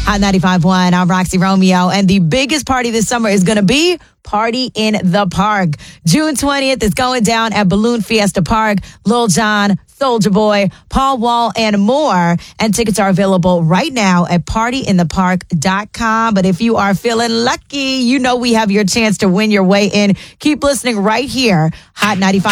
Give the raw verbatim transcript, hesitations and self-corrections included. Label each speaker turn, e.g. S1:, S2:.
S1: Hot ninety-five point one, I'm Roxy Romeo, and the biggest party this summer is going to be Party in the Park. June twentieth is going down at Balloon Fiesta Park. Lil Jon, Soulja Boy, Paul Wall, and more. And tickets are available right now at party in the park dot com. But if you are feeling lucky, you know we have your chance to win your way in. Keep listening right here. Hot ninety-five.